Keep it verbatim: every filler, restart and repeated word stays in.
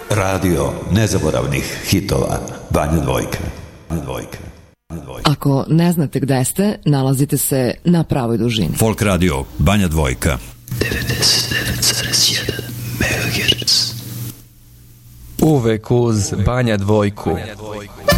Radio nezaboravnih hitova Banja Dvojka. Banja Dvojka. Ako ne znate gde ste, nalazite se na pravoj dužini. Folk radio Banja Dvojka. devedeset devet zarez jedan megaherca. Uvek uz Banja Dvojku. Banja Dvojku.